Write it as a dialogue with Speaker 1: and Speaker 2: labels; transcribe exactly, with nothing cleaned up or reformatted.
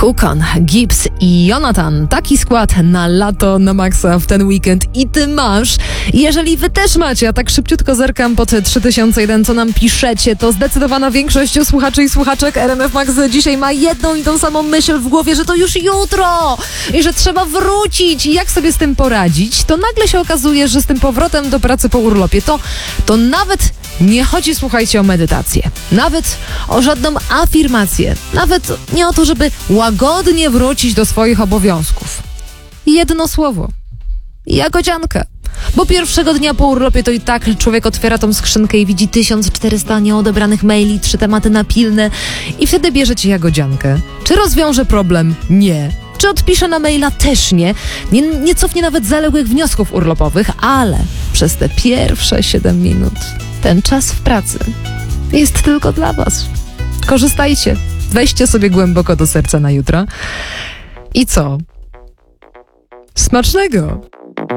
Speaker 1: Kukon, Gibbs i Jonathan. Taki skład na lato, na maksa w ten weekend i ty masz. Jeżeli wy też macie, a tak szybciutko zerkam pod trzy tysiące jeden, co nam piszecie, to zdecydowana większość słuchaczy i słuchaczek R M F Max dzisiaj ma jedną i tą samą myśl w głowie, że to już jutro i że trzeba wrócić. I jak sobie z tym poradzić, to nagle się okazuje, że z tym powrotem do pracy po urlopie to, to nawet nie chodzi, słuchajcie, o medytację, nawet o żadną afirmację, nawet nie o to, żeby łagodnie wrócić do swoich obowiązków. Jedno słowo. Jagodzianka. Bo pierwszego dnia po urlopie to i tak człowiek otwiera tą skrzynkę i widzi tysiąc czterysta nieodebranych maili, trzy tematy na pilne i wtedy bierzecie jagodziankę. Czy rozwiąże problem? Nie. Czy odpisze na maila? Też nie. nie. Nie cofnie nawet zaległych wniosków urlopowych, ale przez te pierwsze siedem minut ten czas w pracy jest tylko dla was. Korzystajcie. Weźcie sobie głęboko do serca na jutro. I co? Smacznego!